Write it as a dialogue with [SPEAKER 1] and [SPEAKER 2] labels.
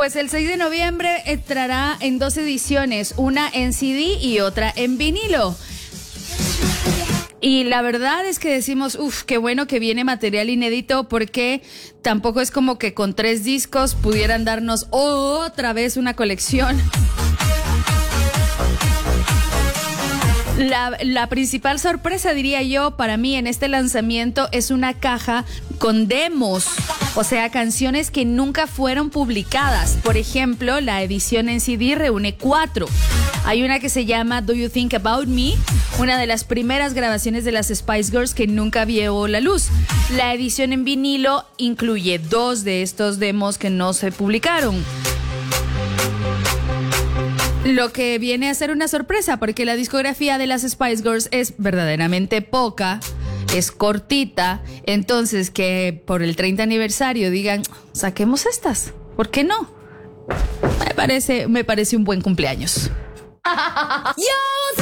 [SPEAKER 1] Pues el 6 de noviembre entrará en 2 ediciones, una en CD y otra en vinilo. Y la verdad es que decimos, qué bueno que viene material inédito, porque tampoco es como que con 3 discos pudieran darnos otra vez una colección. La principal sorpresa, diría yo, para mí en este lanzamiento es una caja con demos, o sea, canciones que nunca fueron publicadas. Por ejemplo, la edición en CD reúne 4. Hay una que se llama Do You Think About Me, una de las primeras grabaciones de las Spice Girls que nunca vio la luz. La edición en vinilo incluye 2 de estos demos que no se publicaron. Lo que viene a ser una sorpresa, porque la discografía de las Spice Girls es verdaderamente poca, es cortita. Entonces, que por el 30 aniversario digan, saquemos estas, ¿por qué no? Me parece un buen cumpleaños.
[SPEAKER 2] Yo